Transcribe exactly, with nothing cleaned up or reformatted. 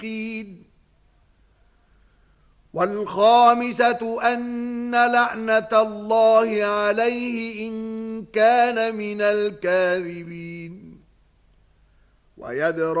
المشقين والخامسة أن لعنة الله عليه إن كان من الكاذبين ويدرأ